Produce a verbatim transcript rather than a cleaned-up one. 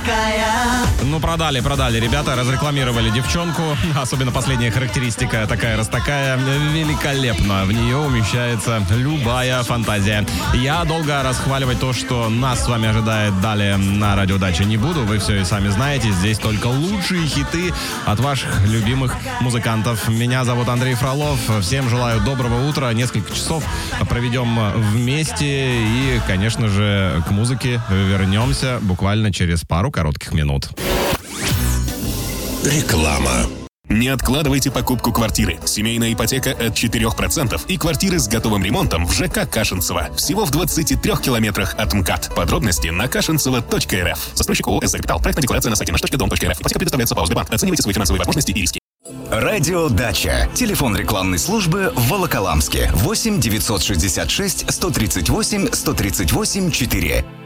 такая. Ну, продали, продали. Ребята разрекламировали девчонку. Особенно последняя характеристика такая раз такая. Великолепно. В нее умещается любая фантазия. Я долго расхваливать то, что нас с вами ожидает далее на радиодаче, не буду. Вы все и сами знаете. Здесь только лучшие хиты от ваших любимых музыкантов. Меня зовут Андрей Фролов. Всем желаю доброго утра. Несколько часов проведем вместе. И, конечно же, к музыке вернемся буквально через пару коротких минут. Реклама. Не откладывайте покупку квартиры. Семейная ипотека от четыре процента и квартиры с готовым ремонтом в ЖК Кашинцево. Всего в двадцати трёх километрах от МКАД. Подробности на кашинцево точка эр эф. Застройщик ООО «Эс Капитал». Проектная декларация на сайте наш точка дом точка эр эф. Ипотека предоставляется по Сбербанк. Оценивайте свои финансовые возможности и риски. Радиодача. Телефон рекламной службы в Волоколамске. восемь девятьсот шестьдесят шесть сто тридцать восемь сто тридцать восемь четыре.